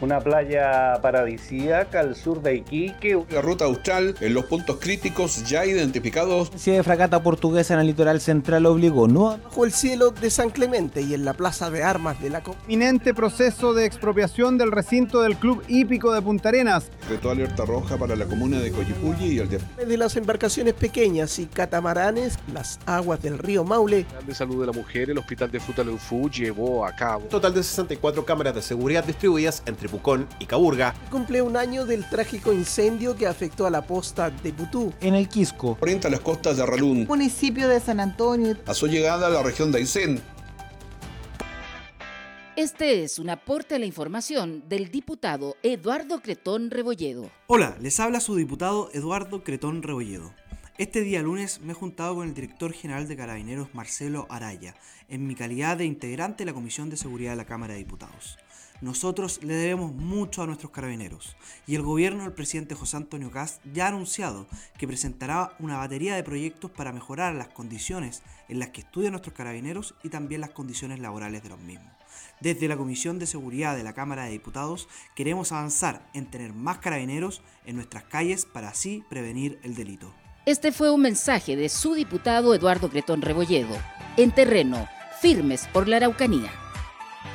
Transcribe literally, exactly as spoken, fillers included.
Una playa paradisíaca al sur de Iquique. La ruta austral en los puntos críticos ya identificados. La de fragata portuguesa en el litoral central obligó no bajo el cielo de San Clemente y en la plaza de armas de la inminente proceso de expropiación del recinto del Club Hípico de Punta Arenas. Decretó alerta roja para la comuna de Coyipulli y el de... de las embarcaciones pequeñas y catamaranes, las aguas del río Maule. El de Salud de la Mujer, el Hospital de Fruta Leufú llevó a cabo un total de sesenta y cuatro cámaras de seguridad distribuidas entre Pucón y Caburga. Cumple un año del trágico incendio que afectó a la posta de Putú. En el Quisco. Orienta las costas de Arralún. Municipio de San Antonio. A su llegada a la región de Aysén. Este es un aporte a la información del diputado Eduardo Cretón Rebolledo. Hola, les habla su diputado Eduardo Cretón Rebolledo. Este día lunes me he juntado con el director general de Carabineros, Marcelo Araya, en mi calidad de integrante de la Comisión de Seguridad de la Cámara de Diputados. Nosotros le debemos mucho a nuestros carabineros y el gobierno del presidente José Antonio Kast ya ha anunciado que presentará una batería de proyectos para mejorar las condiciones en las que estudian nuestros carabineros y también las condiciones laborales de los mismos. Desde la Comisión de Seguridad de la Cámara de Diputados queremos avanzar en tener más carabineros en nuestras calles para así prevenir el delito. Este fue un mensaje de su diputado Eduardo Cretón Rebolledo. En terreno, firmes por la Araucanía.